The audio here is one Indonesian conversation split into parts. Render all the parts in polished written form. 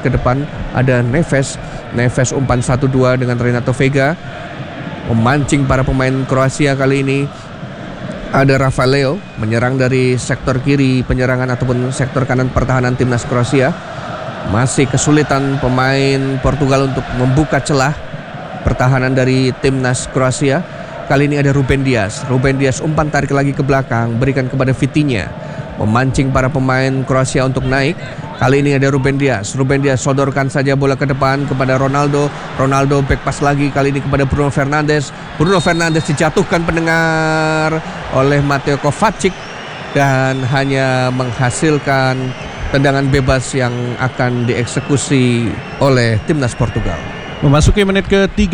ke depan. Ada Neves umpan 1-2 dengan Renato Vega, memancing para pemain Kroasia kali ini. Ada Rafael Leo menyerang dari sektor kiri penyerangan ataupun sektor kanan pertahanan timnas Kroasia. Masih kesulitan pemain Portugal untuk membuka celah pertahanan dari timnas Kroasia. Kali ini ada Ruben Dias umpan tarik lagi ke belakang, berikan kepada Vitinha, memancing para pemain Kroasia untuk naik. Kali ini ada Ruben Dias sodorkan saja bola ke depan kepada Ronaldo back pass lagi, kali ini kepada Bruno Fernandes dijatuhkan pendengar oleh Mateo Kovacic dan hanya menghasilkan tendangan bebas yang akan dieksekusi oleh timnas Portugal. Memasuki menit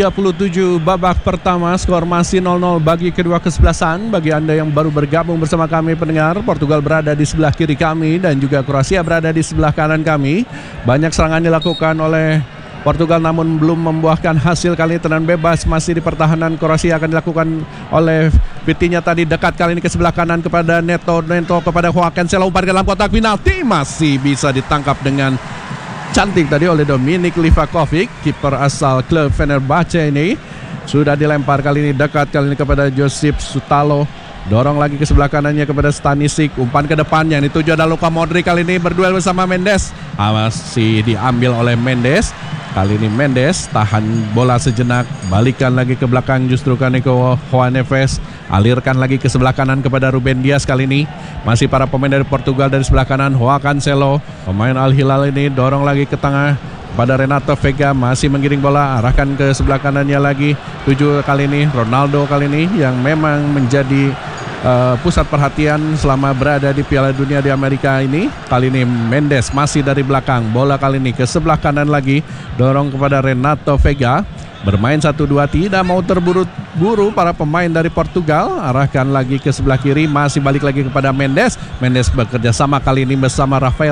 ke-37 babak pertama, skor masih 0-0 bagi kedua kesebelasan. Bagi Anda yang baru bergabung bersama kami pendengar, Portugal berada di sebelah kiri kami dan juga Kroasia berada di sebelah kanan kami. Banyak serangan dilakukan oleh Portugal namun belum membuahkan hasil. Kali ini tendangan bebas masih di pertahanan Kroasia akan dilakukan oleh Vitinha tadi, dekat kali ini ke sebelah kanan kepada Neto kepada Joao Cancelo, umpan ke dalam kotak penalti, masih bisa ditangkap dengan cantik tadi oleh Dominik Livakovic, kiper asal klub Fenerbahce ini. Sudah dilempar kali ini dekat kali ini kepada Josip Sutalo, dorong lagi ke sebelah kanannya kepada Stanisic, umpan ke depan yang dituju ada Luka Modric, kali ini berduel bersama Mendes, masih diambil oleh Mendes. Kali ini Mendes tahan bola sejenak, balikan lagi ke belakang justru Kaneko Joao Neves, alirkan lagi ke sebelah kanan kepada Ruben Dias. Kali ini masih para pemain dari Portugal dari sebelah kanan. Joao Cancelo, pemain Al Hilal ini, dorong lagi ke tengah pada Renato Vega, masih menggiring bola, arahkan ke sebelah kanannya lagi. Tuju kali ini Ronaldo kali ini yang memang menjadi pusat perhatian selama berada di Piala Dunia di Amerika ini. Kali ini Mendes masih dari belakang, bola kali ini ke sebelah kanan lagi, dorong kepada Renato Vega, bermain 1-2, tidak mau terburu-buru para pemain dari Portugal, arahkan lagi ke sebelah kiri, masih balik lagi kepada Mendes bekerja sama kali ini bersama Rafael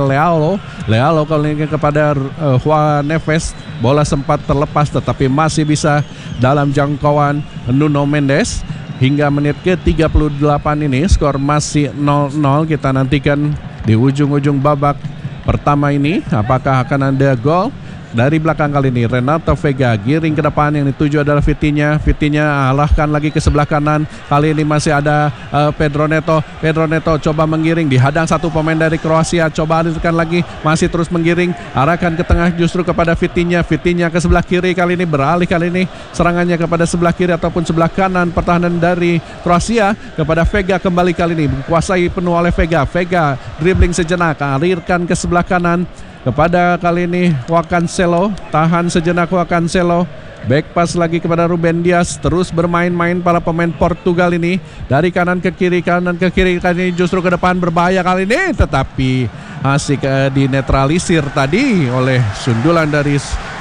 Leao kali ini kepada Joao Neves, bola sempat terlepas tetapi masih bisa dalam jangkauan Nuno Mendes. Hingga menit ke-38 ini skor masih 0-0. Kita nantikan di ujung-ujung babak pertama ini apakah akan ada gol. Dari belakang kali ini Renato Vega giring ke depan, yang dituju adalah Vitinha arahkan lagi ke sebelah kanan. Kali ini masih ada Pedro Neto coba menggiring, dihadang satu pemain dari Kroasia, coba alirkan lagi, masih terus menggiring, arahkan ke tengah justru kepada Vitinha ke sebelah kiri. Kali ini beralih, kali ini serangannya kepada sebelah kiri ataupun sebelah kanan pertahanan dari Kroasia kepada Vega. Kembali kali ini dikuasai penuh oleh Vega dribbling sejenak, alirkan ke sebelah kanan kepada kali ini Joao Cancelo, tahan sejenak Joao Cancelo, back pass lagi kepada Ruben Dias, terus bermain-main para pemain Portugal ini dari kanan ke kiri, kali ini justru ke depan berbahaya kali ini, tetapi masih dinetralisir tadi oleh sundulan dari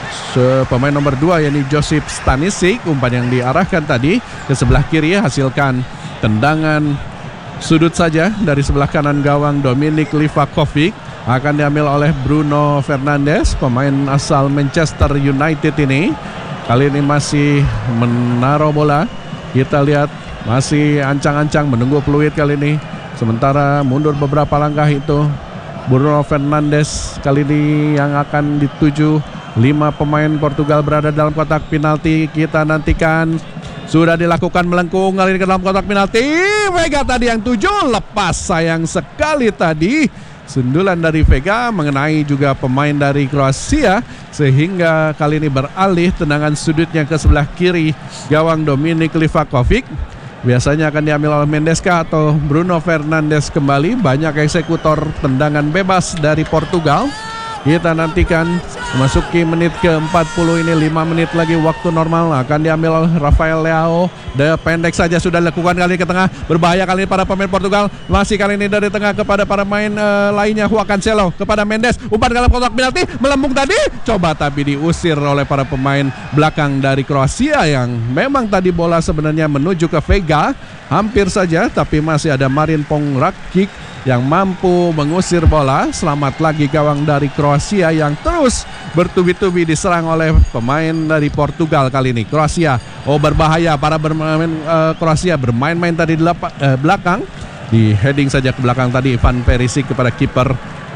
pemain nomor 2 yakni Josip Stanisic. Umpan yang diarahkan tadi ke sebelah kiri hasilkan tendangan sudut saja dari sebelah kanan gawang Dominik Livakovic. Akan diambil oleh Bruno Fernandes, pemain asal Manchester United ini. Kali ini masih menaruh bola. Kita lihat masih ancang-ancang menunggu peluit kali ini. Sementara mundur beberapa langkah itu Bruno Fernandes kali ini yang akan dituju. 5 pemain Portugal berada dalam kotak penalti. Kita nantikan. Sudah dilakukan melengkung kali ini ke dalam kotak penalti. Vega tadi yang tuju, lepas sayang sekali tadi. Sundulan dari Vega mengenai juga pemain dari Kroasia sehingga kali ini beralih tendangan sudutnya ke sebelah kiri gawang Dominik Livakovic. Biasanya akan diambil oleh Mendes atau Bruno Fernandes kembali. Banyak eksekutor tendangan bebas dari Portugal. Kita nantikan memasuki menit ke-40 ini, 5 menit lagi waktu normal, akan diambil oleh Rafael Leao. Pendek saja sudah dilakukan kali ke tengah, berbahaya kali ini para pemain Portugal. Masih kali ini dari tengah kepada para pemain lainnya, Joao Cancelo kepada Mendes, umpan dalam kotak penalti, melambung tadi, coba tapi diusir oleh para pemain belakang dari Kroasia yang memang tadi bola sebenarnya menuju ke Vega, hampir saja, tapi masih ada Marin Pongracic yang mampu mengusir bola. Selamat lagi gawang dari Kroasia yang terus bertubi-tubi diserang oleh pemain dari Portugal kali ini. Kroasia, berbahaya para bermain Kroasia bermain-main tadi di belakang. Di heading saja ke belakang tadi Ivan Perisic kepada kiper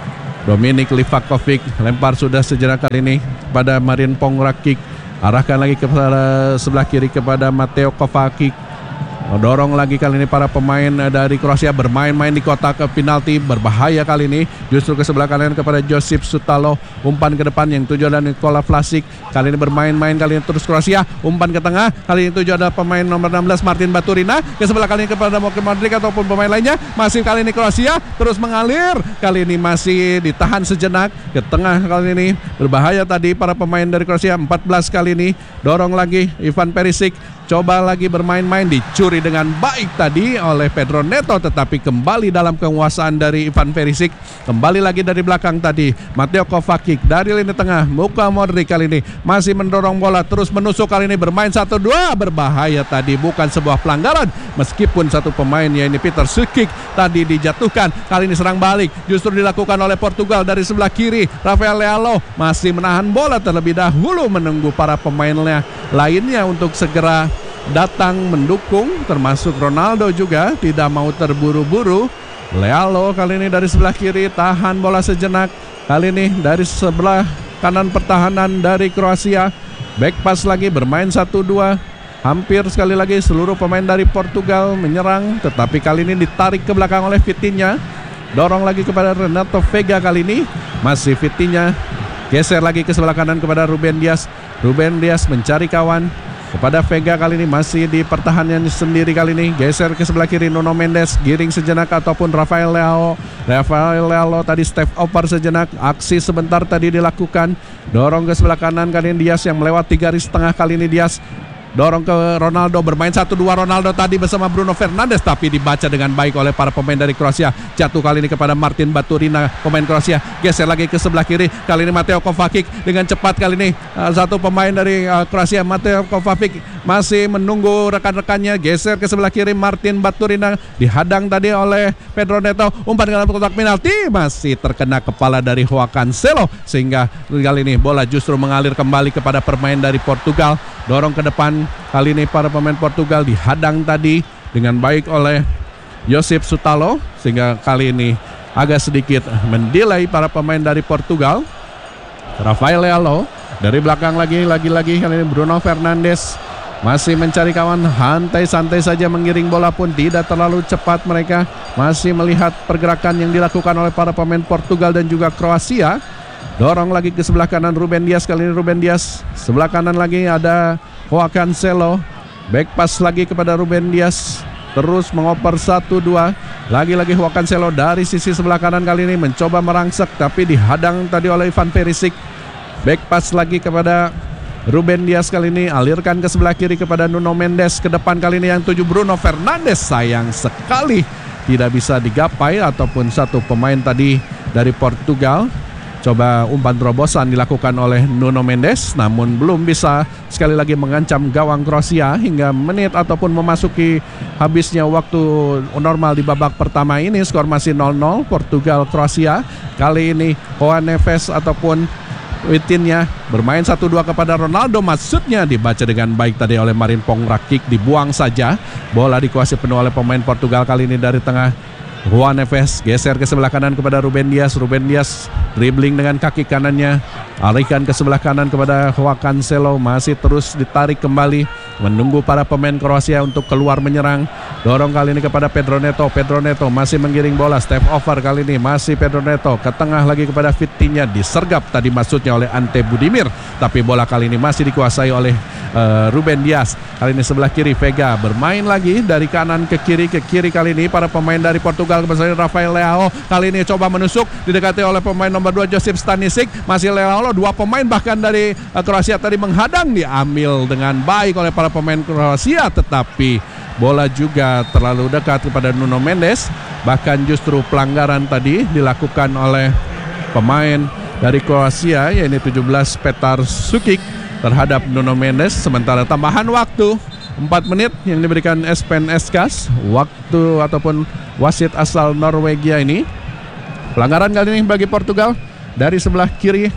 Dominik Livakovic lempar sudah sejenak kali ini pada Marin Pongrakic, arahkan lagi kepada sebelah kiri kepada Mateo Kovacic. Dorong lagi kali ini para pemain dari Kroasia bermain-main di kotak penalti, berbahaya kali ini justru ke sebelah kanan kepada Josip Sutalo, umpan ke depan yang tuju adalah Nikola Vlasic. Kali ini bermain-main kali ini terus Kroasia, umpan ke tengah, kali ini tuju adalah pemain nomor 16 Martin Baturina, ke sebelah kali ini kepada Moke Modric ataupun pemain lainnya. Masih kali ini Kroasia terus mengalir, kali ini masih ditahan sejenak ke tengah. Kali ini berbahaya tadi para pemain dari Kroasia. 14 kali ini dorong lagi Ivan Perisic, coba lagi bermain-main, dicuri dengan baik tadi oleh Pedro Neto, tetapi kembali dalam penguasaan dari Ivan Perisic. Kembali lagi dari belakang tadi Mateo Kovacic, dari lini tengah Luka Modric kali ini masih mendorong bola, terus menusuk, kali ini bermain 1-2, berbahaya tadi, bukan sebuah pelanggaran meskipun satu pemain yaitu Peter Sukic tadi dijatuhkan. Kali ini serang balik justru dilakukan oleh Portugal dari sebelah kiri. Rafael Leao masih menahan bola terlebih dahulu, menunggu para pemainnya lainnya untuk segera datang mendukung, termasuk Ronaldo juga tidak mau terburu-buru. Leao kali ini dari sebelah kiri tahan bola sejenak, kali ini dari sebelah kanan pertahanan dari Kroasia back pass lagi bermain 1-2. Hampir sekali lagi seluruh pemain dari Portugal menyerang, tetapi kali ini ditarik ke belakang oleh Vitinha. Dorong lagi kepada Renato Vega, kali ini masih Vitinha, geser lagi ke sebelah kanan kepada Ruben Dias. Ruben Dias mencari kawan kepada Vega, kali ini masih di pertahanan sendiri, kali ini geser ke sebelah kiri Nuno Mendes, giring sejenak ataupun Rafael Leao. Rafael Leao tadi step over sejenak, aksi sebentar tadi dilakukan, dorong ke sebelah kanan, kali ini Dias yang melewati garis tengah. Kali ini Dias dorong ke Ronaldo, bermain 1-2 Ronaldo tadi bersama Bruno Fernandes, tapi dibaca dengan baik oleh para pemain dari Kroasia. Jatuh kali ini kepada Martin Baturina, pemain Kroasia, geser lagi ke sebelah kiri, kali ini Mateo Kovacic dengan cepat. Kali ini satu pemain dari Kroasia, Mateo Kovacic masih menunggu rekan-rekannya, geser ke sebelah kiri. Martin Baturina dihadang tadi oleh Pedro Neto, umpan dalam kotak penalti, masih terkena kepala dari Joao Cancelo, sehingga kali ini bola justru mengalir kembali kepada pemain dari Portugal. Dorong ke depan, kali ini para pemain Portugal dihadang tadi dengan baik oleh Josip Sutalo, sehingga kali ini agak sedikit mendelay para pemain dari Portugal. Rafael Leao dari belakang lagi kali ini Bruno Fernandes masih mencari kawan, santai saja mengiring bola pun tidak terlalu cepat. Mereka masih melihat pergerakan yang dilakukan oleh para pemain Portugal dan juga Kroasia. Dorong lagi ke sebelah kanan Ruben Dias, kali ini Ruben Dias, sebelah kanan lagi ada Joao Cancelo, back pass lagi kepada Ruben Dias, terus mengoper 1-2, lagi-lagi Joao Cancelo dari sisi sebelah kanan, kali ini mencoba merangsek tapi dihadang tadi oleh Ivan Perisic. Back pass lagi kepada Ruben Dias, kali ini alirkan ke sebelah kiri kepada Nuno Mendes, ke depan kali ini yang tuju Bruno Fernandes, sayang sekali tidak bisa digapai ataupun satu pemain tadi dari Portugal. Coba umpan terobosan dilakukan oleh Nuno Mendes, namun belum bisa sekali lagi mengancam gawang Kroasia hingga menit ataupun memasuki habisnya waktu normal di babak pertama ini. Skor masih 0-0 Portugal Kroasia. Kali ini Juan Neves ataupun Vitinha bermain 1-2 kepada Ronaldo, maksudnya dibaca dengan baik tadi oleh Marin Pongrakic, dibuang saja. Bola dikuasai penuh oleh pemain Portugal, kali ini dari tengah Juan Neves geser ke sebelah kanan kepada Ruben Dias. Ruben Dias dribbling dengan kaki kanannya, alihkan ke sebelah kanan kepada Joao Cancelo, masih terus ditarik kembali, menunggu para pemain Kroasia untuk keluar menyerang. Dorong kali ini kepada Pedro Neto. Pedro Neto masih menggiring bola, step over kali ini masih Pedro Neto, ke tengah lagi kepada Vitinha, disergap tadi maksudnya oleh Ante Budimir, tapi bola kali ini masih dikuasai oleh Ruben Dias. Kali ini sebelah kiri Vega bermain lagi dari kanan ke kiri kali ini para pemain dari Portugal, bersama Rafael Leao, kali ini coba menusuk, didekati oleh pemain nomor 2 Josip Stanisic, masih Leao, dua pemain bahkan dari Kroasia tadi menghadang, diambil dengan baik oleh para pemain Kroasia, tetapi bola juga terlalu dekat kepada Nuno Mendes. Bahkan justru pelanggaran tadi dilakukan oleh pemain dari Kroasia, yaitu 17 Petar Sukic terhadap Nuno Mendes. Sementara tambahan waktu 4 menit yang diberikan Espen Eskas, waktu ataupun wasit asal Norwegia ini. Pelanggaran kali ini bagi Portugal dari sebelah kiri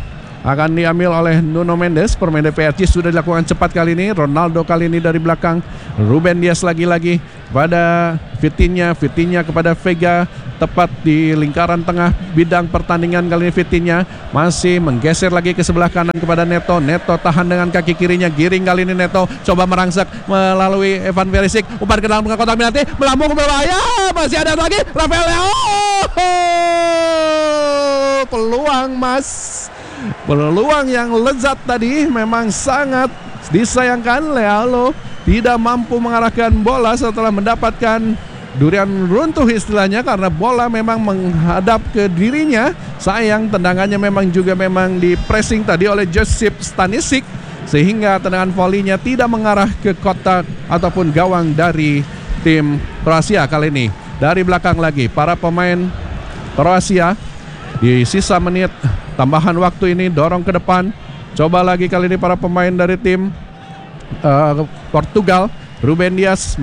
akan diambil oleh Nuno Mendes. Permain PSG sudah dilakukan cepat kali ini. Ronaldo kali ini dari belakang. Ruben Dias lagi-lagi pada Vitinha kepada Vega, tepat di lingkaran tengah bidang pertandingan kali ini. Vitinha masih menggeser lagi ke sebelah kanan kepada Neto. Neto tahan dengan kaki kirinya, giring kali ini Neto, coba merangsek melalui Evan Perisic, umpan ke dalam kotak penalti, melambung ke berbahaya, masih ada lagi Rafael Leao. Peluang yang lezat tadi, memang sangat disayangkan Leao tidak mampu mengarahkan bola setelah mendapatkan durian runtuh istilahnya, karena bola memang menghadap ke dirinya. Sayang tendangannya memang di pressing tadi oleh Josip Stanisic, sehingga tendangan volinya tidak mengarah ke kotak ataupun gawang dari tim Kroasia kali ini. Dari belakang lagi para pemain Kroasia di sisa menit tambahan waktu ini dorong ke depan. Coba lagi kali ini para pemain dari tim Portugal. Ruben Dias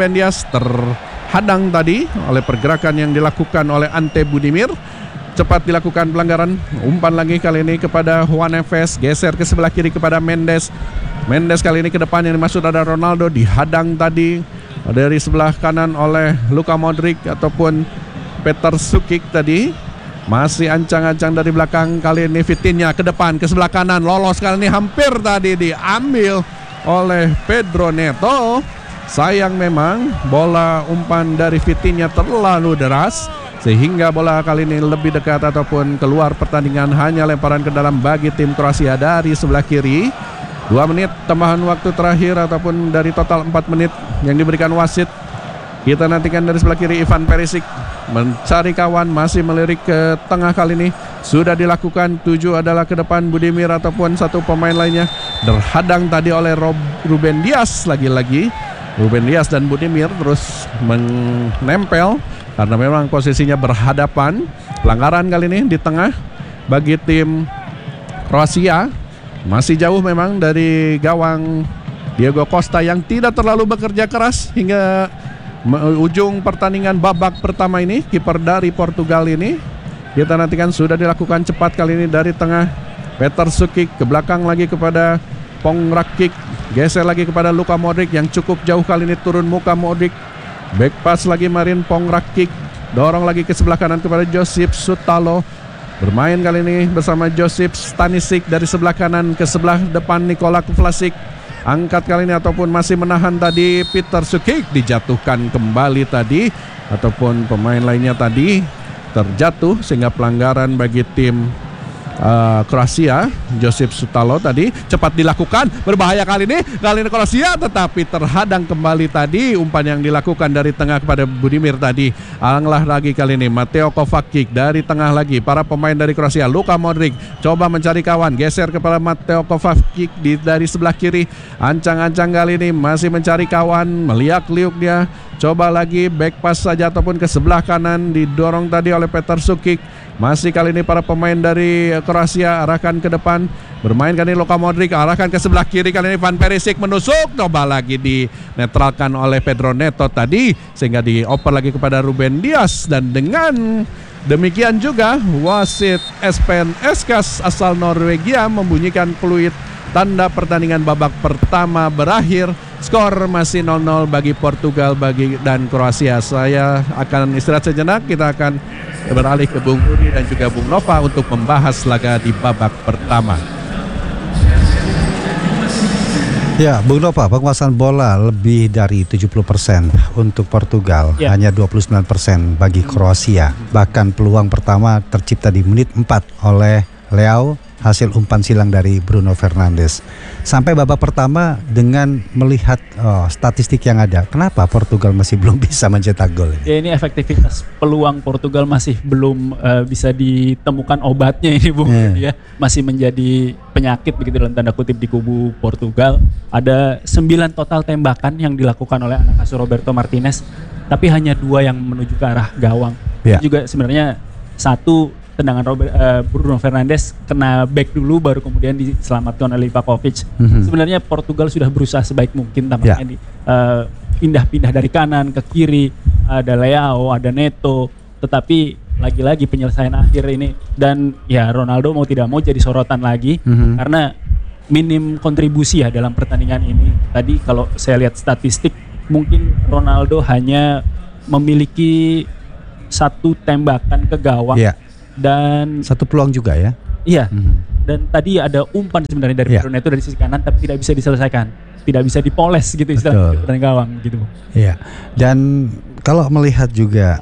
terhadang tadi oleh pergerakan yang dilakukan oleh Ante Budimir. Cepat dilakukan pelanggaran. Umpan lagi kali ini kepada Juan Neves, geser ke sebelah kiri kepada Mendes. Mendes kali ini ke depan, yang dimaksud ada Ronaldo, dihadang tadi dari sebelah kanan oleh Luka Modric ataupun Petar Sukic tadi. Masih ancang-ancang dari belakang kali ini. Vitinha ke depan ke sebelah kanan, lolos kali ini, hampir tadi diambil oleh Pedro Neto. Sayang memang bola umpan dari Vitinha terlalu deras, sehingga bola kali ini lebih dekat ataupun keluar pertandingan. Hanya lemparan ke dalam bagi tim Kroasia dari sebelah kiri. 2 menit tambahan waktu terakhir ataupun dari total 4 menit yang diberikan wasit. Kita nantikan dari sebelah kiri Ivan Perisic mencari kawan, masih melirik ke tengah kali ini. Sudah dilakukan, 7 adalah ke depan Budimir ataupun satu pemain lainnya. Terhadang tadi oleh Ruben Dias lagi-lagi. Ruben Dias dan Budimir terus menempel karena memang posisinya berhadapan. Pelanggaran kali ini di tengah bagi tim Kroasia. Masih jauh memang dari gawang Diego Costa yang tidak terlalu bekerja keras hingga ujung pertandingan babak pertama ini. Kiper dari Portugal ini kita nantikan sudah dilakukan cepat kali ini dari tengah. Petar Sukic ke belakang lagi kepada Pong Rakic, geser lagi kepada Luka Modric yang cukup jauh kali ini, turun muka Modric. Back pass lagi Marin Pong Rakic, dorong lagi ke sebelah kanan kepada Josip Sutalo. Bermain kali ini bersama Josip Stanisic dari sebelah kanan ke sebelah depan Nikola Vlasic. Angkat kali ini ataupun masih menahan tadi Petar Sukic, dijatuhkan kembali tadi ataupun pemain lainnya tadi terjatuh sehingga pelanggaran bagi tim Kroasia. Josip Sutalo tadi cepat dilakukan, berbahaya kali ini Kroasia, tetapi terhadang kembali tadi umpan yang dilakukan dari tengah kepada Budimir tadi. Anglah lagi kali ini Mateo Kovacic dari tengah lagi. Para pemain dari Kroasia, Luka Modric coba mencari kawan, geser kepada Mateo Kovacic dari sebelah kiri. Ancang-ancang kali ini masih mencari kawan, meliak-liuk dia. Coba lagi back pass saja ataupun ke sebelah kanan, didorong tadi oleh Petar Sukic. Masih kali ini para pemain dari Kroasia arahkan ke depan. Bermain kali ini Luka Modric, arahkan ke sebelah kiri. Kali ini Van Perisic menusuk, coba lagi dinetralkan oleh Pedro Neto tadi, sehingga dioper lagi kepada Ruben Dias. Dan dengan demikian juga wasit Espen Eskas asal Norwegia membunyikan peluit tanda pertandingan babak pertama berakhir. Skor masih 0-0 bagi Portugal dan Kroasia. Saya akan istirahat sejenak. Kita akan beralih ke Bung Rudi dan juga Bung Nova untuk membahas laga di babak pertama. Ya, Bung Nova, penguasaan bola lebih dari 70% untuk Portugal, hanya 29% bagi Kroasia. Bahkan peluang pertama tercipta di menit 4 oleh Leao, hasil umpan silang dari Bruno Fernandes. Sampai babak pertama dengan melihat statistik yang ada, kenapa Portugal masih belum bisa mencetak gol? Ya, ini efektivitas peluang Portugal masih belum bisa ditemukan obatnya ini, Bung. Ya, masih menjadi penyakit begitu dalam tanda kutip di kubu Portugal. Ada 9 total tembakan yang dilakukan oleh anak asuh Roberto Martinez, tapi hanya 2 yang menuju ke arah gawang. Juga sebenarnya 1 tendangan Bruno Fernandes kena back dulu, baru kemudian diselamatkan oleh Livakovic. Sebenarnya Portugal sudah berusaha sebaik mungkin tampaknya pindah-pindah dari kanan ke kiri, ada Leao, ada Neto, tetapi lagi-lagi penyelesaian akhir ini, dan ya Ronaldo mau tidak mau jadi sorotan lagi karena minim kontribusi ya dalam pertandingan ini. Tadi kalau saya lihat statistik, mungkin Ronaldo hanya memiliki 1 tembakan ke gawang dan 1 peluang juga ya. Iya. Dan tadi ada umpan sebenarnya dari Brunetto dari sisi kanan, tapi tidak bisa diselesaikan, tidak bisa dipoles gitu istilahnya dari gawang gitu. Iya. Dan kalau melihat juga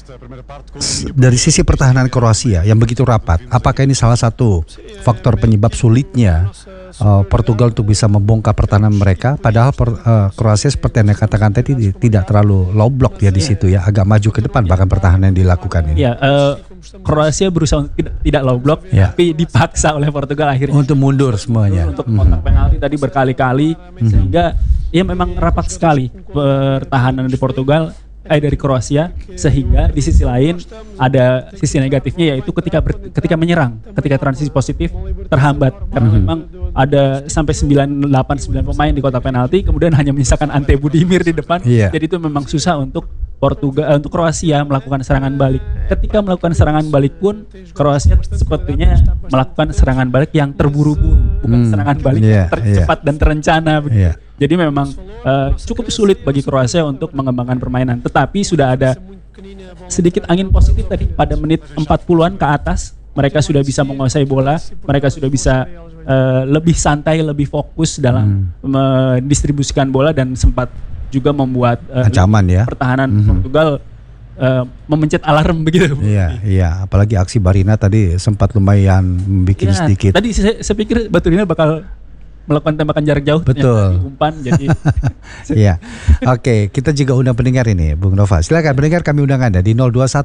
dari sisi pertahanan Kroasia yang begitu rapat, apakah ini salah satu faktor penyebab sulitnya Portugal untuk bisa membongkar pertahanan mereka? Padahal Kroasia seperti yang katakan tadi tidak terlalu low block ya di situ ya, agak maju ke depan bahkan pertahanan yang dilakukan ini. Iya, Kroasia berusaha untuk tidak low block, tapi dipaksa oleh Portugal akhirnya untuk mundur semuanya. Untuk kotak penalti tadi berkali-kali, sehingga ya memang rapat sekali pertahanan di Portugal. Dari Kroasia, sehingga di sisi lain ada sisi negatifnya, yaitu ketika menyerang, ketika transisi positif terhambat karena memang ada sampai 9 pemain di kotak penalti, kemudian hanya menyisakan Ante Budimir di depan. Jadi itu memang susah untuk untuk Kroasia melakukan serangan balik. Ketika melakukan serangan balik pun Kroasia sepertinya melakukan serangan balik yang terburu-buru, bukan serangan balik yang tercepat dan terencana. Jadi memang cukup sulit bagi Kroasia untuk mengembangkan permainan. Tetapi sudah ada sedikit angin positif tadi pada menit 40-an ke atas. Mereka sudah bisa menguasai bola, mereka sudah bisa lebih santai, lebih fokus dalam mendistribusikan bola, dan sempat juga membuat ancaman pertahanan Portugal memencet alarm begitu. Iya, apalagi aksi Barina tadi sempat lumayan membuat sedikit. Tadi saya pikir Baturina bakal melakukan tembakan jarak jauh, betul, umpan jadi. Iya. Oke, kita juga undang pendengar ini, Bung Nova. Silakan pendengar, kami undang Anda di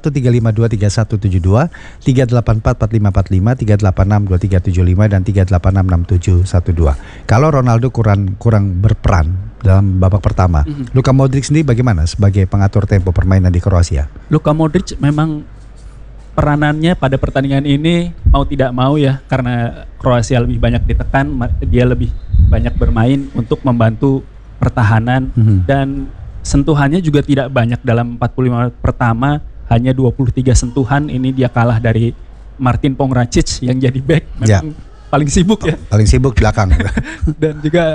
0213523172, 3844545, 3862375 dan 3866712. Kalau Ronaldo kurang berperan dalam babak pertama, Luka Modric sendiri bagaimana sebagai pengatur tempo permainan di Kroasia? Luka Modric memang peranannya pada pertandingan ini mau tidak mau ya, karena Kroasia lebih banyak ditekan, dia lebih banyak bermain untuk membantu pertahanan, dan sentuhannya juga tidak banyak dalam 45 pertama, hanya 23 sentuhan. Ini dia kalah dari Martin Pongracic yang jadi back, memang paling sibuk ya. Paling sibuk belakang. Dan juga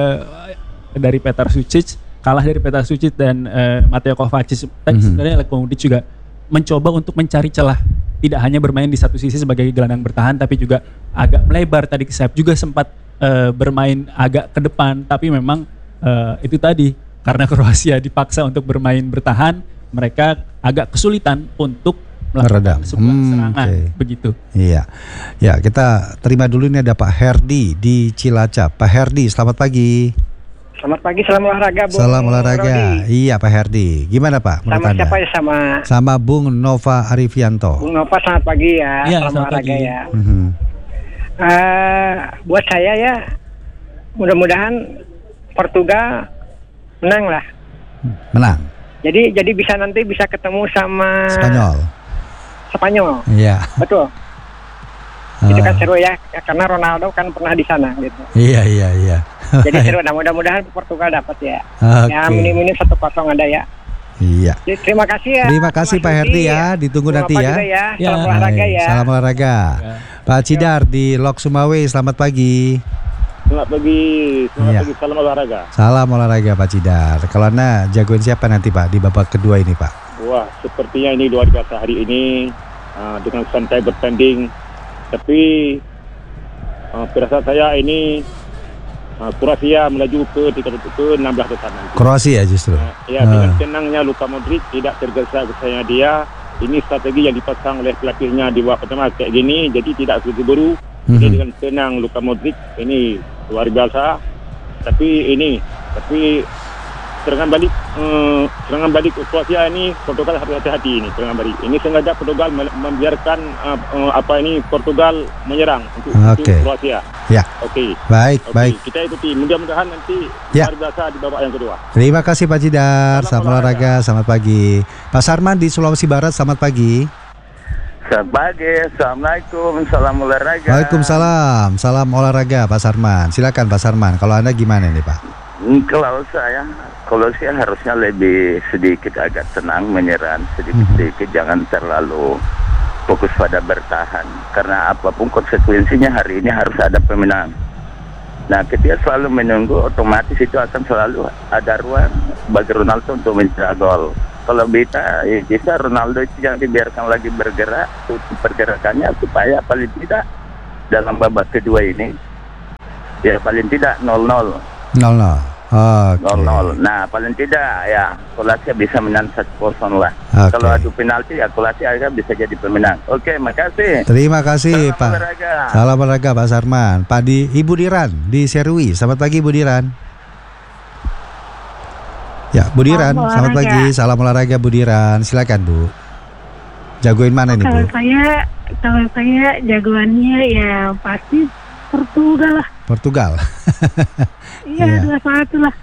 dari Petar Sucic, kalah dari Petar Sucic dan Mateo Kovacic. Tadi sebenarnya Luka Modric juga mencoba untuk mencari celah, tidak hanya bermain di satu sisi sebagai gelandang bertahan, tapi juga agak melebar tadi ke sayap, juga sempat bermain agak ke depan, tapi memang itu tadi karena Kroasia dipaksa untuk bermain bertahan, mereka agak kesulitan untuk melakukan sebuah serangan begitu. Iya, ya kita terima dulu, ini ada Pak Herdi di Cilacap. Pak Herdi, selamat pagi. Selamat pagi, salam olahraga, Bung. Salam olahraga. Iya, Pak Herdi. Gimana Pak? Sama siapa ya? Sama Bung Nova Arifianto. Bung Nova, selamat pagi ya. Salam olahraga ya. Buat saya ya, mudah-mudahan Portugal menang lah. Menang. Jadi nanti bisa ketemu sama Spanyol. Iya. Betul. Itu kan seru ya, karena Ronaldo kan pernah di sana gitu. Iya. Jadi seru, mudah-mudahan Portugal dapat ya. Ya minim-minim 1-0 ada ya. Iya. Jadi, terima kasih ya. Terima kasih Pak Herdi ya, ditunggu nanti ya. Salam olahraga ya. Salam olahraga. Pak Cidar di Lok Sumawe, selamat pagi. Selamat pagi, salam olahraga. Salam olahraga Pak Cidar. Kalau Anda jagoin siapa nanti Pak di babak kedua ini Pak? Wah, sepertinya ini luar biasa hari ini, dengan santai bertanding. Tapi perasaan saya ini Kroasia melaju ke 16 besar nanti. Kroasia justru. Dengan tenangnya Luka Modric, tidak tergesa-gesanya dia. Ini strategi yang dipasang oleh pelatihnya di babak pertama kayak gini, jadi tidak buru-buru. Jadi dengan tenang Luka Modric ini luar biasa. Tapi serangan balik Kroasia ini, Portugal harus hati-hati ini serangan balik. Ini sengaja Portugal membiarkan Portugal menyerang untuk Kroasia. Ya. Baik. Kita ikuti, mudah-mudahan nanti luar biasa di babak yang kedua. Terima kasih Pak Cidar. Salam olahraga. Selamat pagi. Pak Sarman di Sulawesi Barat, selamat pagi. Selamat pagi, assalamualaikum, salam olahraga. Waalaikumsalam, salam olahraga Pak Sarman. Silakan Pak Sarman. Kalau Anda gimana nih Pak? Kalau saya harusnya lebih sedikit agak tenang menyerang sedikit-sedikit, jangan terlalu fokus pada bertahan, karena apapun konsekuensinya hari ini harus ada pemenang. Nah, ketika selalu menunggu, otomatis itu akan selalu ada ruang bagi Ronaldo untuk mencetak gol. Kalau bisa Ronaldo itu jangan dibiarkan lagi bergerak, tutup pergerakannya supaya paling tidak dalam babak kedua ini ya paling tidak 0-0. 0-0. Oke. 0-0. Nah, paling tidak ya Kroasia bisa menang 1-0 lah. Oke. Kalau adu penalti ya Kroasia akan bisa jadi pemenang. Oke, makasih. Terima kasih Salam Pak. olahraga. Salam olahraga Pak Sarman. Ibu Diran di Serui. Selamat pagi Bu Diran. Ya, Bu Diran, selamat pagi. Salam olahraga Bu Diran. Silakan Bu. Jagoin mana nih Bu? Kalau saya jagoannya ya pasti Portugal lah. Portugal. Iya, 2-1 lah.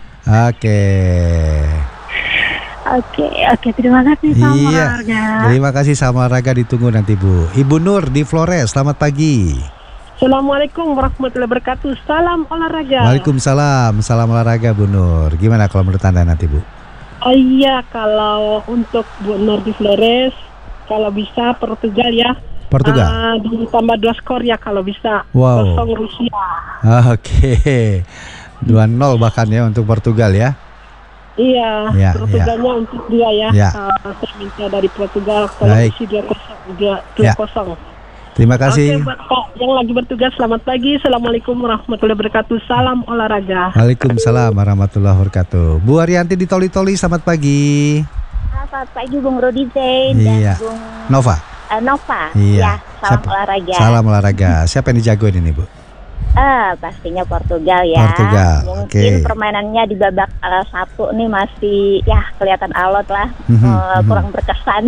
Oke, terima kasih sama olahraga. Terima kasih sama olahraga, ditunggu nanti Bu. Ibu Nur di Flores, selamat pagi. Assalamualaikum warahmatullahi wabarakatuh. Salam olahraga. Waalaikumsalam, salam olahraga Bu Nur. Gimana kalau menurut Anda nanti Bu? Oh iya, kalau untuk Bu Nur di Flores, kalau bisa Portugal ya. Portugal. Ditambah 2 skor ya kalau bisa. Wow. 0 Rusia. Oke. 2-0 bahkan ya untuk Portugal ya. Iya, Ya, Portugalnya untuk dia ya. Ya. Saya minta dari Portugal kalau Baik. isi 2-0. Terima kasih. Oke, buat Pak yang lagi bertugas, selamat pagi. Assalamualaikum warahmatullahi wabarakatuh. Salam olahraga. Waalaikumsalam warahmatullahi wabarakatuh. Bu Arianti di Toli-Toli, selamat pagi. Selamat pagi Bung Rudi Zain Iya. dan Bung Nova. Nova. Iya. Ya, salam olahraga. Salam olahraga. Siapa yang dijagoin ini Bu? Pastinya Portugal ya. Portugal, Mungkin oke. permainannya di babak 1 nih masih ya kelihatan alot lah, kurang berkesan.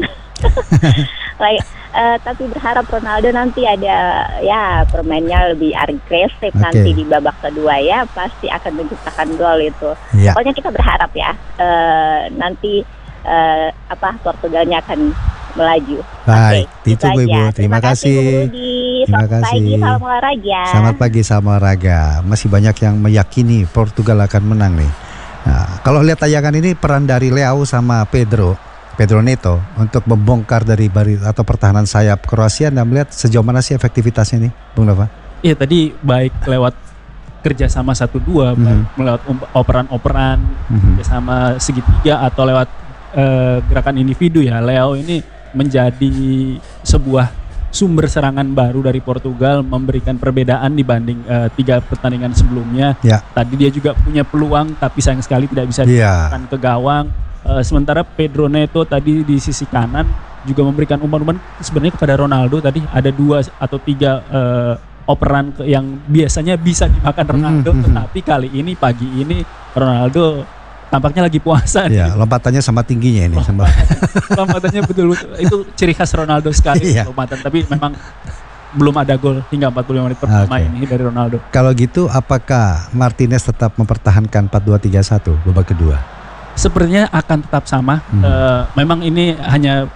Tapi berharap Ronaldo nanti ada ya permainnya lebih agresif nanti di babak kedua ya, pasti akan menciptakan gol itu. Ya. Pokoknya kita berharap ya nanti Portugalnya akan melaju. Baik, Oke, ditunggu itu Ibu. aja. Terima kasih. Bung Rudi. Terima Selamat kasih. pagi, salam olahraga. Selamat pagi, salam olahraga. Masih banyak yang meyakini Portugal akan menang nih. Nah, kalau lihat tayangan ini peran dari Leao sama Pedro Neto untuk membongkar dari baris atau pertahanan sayap Kroasia. Anda melihat sejauh mana sih efektivitasnya nih, Bung Nova? Iya, tadi baik lewat kerjasama 1-2, lewat operan-operan, kerjasama segitiga atau lewat gerakan individu ya. Leo ini menjadi sebuah sumber serangan baru dari Portugal, memberikan perbedaan dibanding 3 pertandingan sebelumnya. Ya. Tadi dia juga punya peluang tapi sayang sekali tidak bisa dimasukkan ke gawang. Sementara Pedro Neto tadi di sisi kanan juga memberikan umpan-umpan sebenarnya kepada Ronaldo. Tadi ada 2 atau 3 operan yang biasanya bisa dimakan Ronaldo, tetapi kali ini pagi ini Ronaldo tampaknya lagi puasa. Ya, lompatannya sama tingginya ini. Lompatannya betul-betul itu ciri khas Ronaldo sekali, lompatan. Tapi memang belum ada gol hingga 45 menit pertama ini dari Ronaldo. Kalau gitu, apakah Martinez tetap mempertahankan 4-2-3-1 babak kedua? Sepertinya akan tetap sama. Memang ini hanya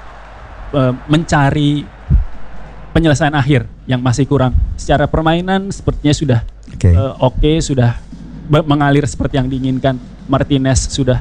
mencari penyelesaian akhir yang masih kurang. Secara permainan sepertinya sudah oke, sudah mengalir seperti yang diinginkan. Martinez sudah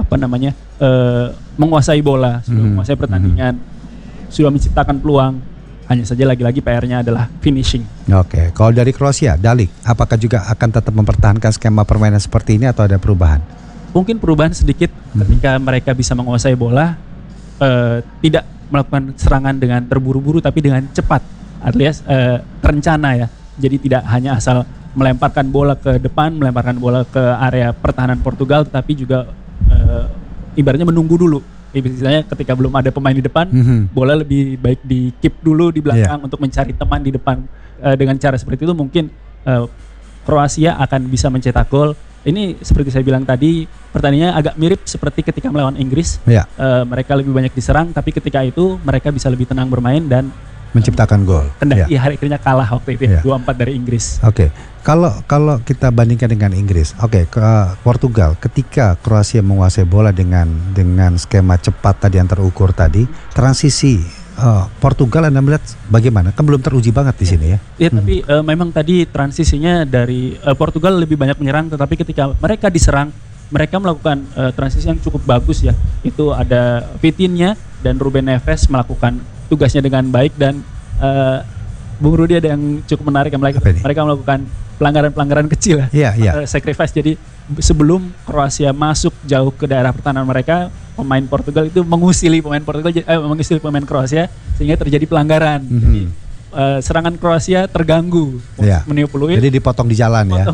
menguasai bola, sudah menguasai pertandingan, sudah menciptakan peluang. Hanya saja lagi-lagi PR-nya adalah finishing. Oke, kalau dari Kroasia, Dalik, apakah juga akan tetap mempertahankan skema permainan seperti ini atau ada perubahan? Mungkin perubahan sedikit ketika mereka bisa menguasai bola, tidak melakukan serangan dengan terburu-buru tapi dengan cepat, alias rencana ya. Jadi tidak hanya asal melemparkan bola ke depan, melemparkan bola ke area pertahanan Portugal, tapi juga ibaratnya menunggu dulu. Misalnya ketika belum ada pemain di depan, bola lebih baik di keep dulu di belakang untuk mencari teman di depan. Dengan cara seperti itu mungkin Kroasia akan bisa mencetak gol. Ini seperti saya bilang tadi, pertandingannya agak mirip seperti ketika melawan Inggris. Mereka lebih banyak diserang, tapi ketika itu mereka bisa lebih tenang bermain dan menciptakan gol. Kendati akhirnya kalah waktu itu 2-4 dari Inggris. Oke. Kalau kita bandingkan dengan Inggris, ke Portugal ketika Kroasia menguasai bola dengan skema cepat tadi yang terukur tadi, transisi Portugal Anda melihat bagaimana? Kan belum teruji banget di sini ya. Iya, tapi memang tadi transisinya dari Portugal lebih banyak menyerang, tetapi ketika mereka diserang mereka melakukan transisi yang cukup bagus ya. Itu ada Vitinha dan Ruben Neves melakukan tugasnya dengan baik, dan Bung Rudi ada yang cukup menarik yang mereka melakukan pelanggaran kecil ya. Sacrifice. Jadi sebelum Kroasia masuk jauh ke daerah pertahanan mereka, pemain Portugal itu mengusili pemain Kroasia sehingga terjadi pelanggaran. Jadi serangan Kroasia terganggu. Meniup peluit. Jadi dipotong di jalan ya.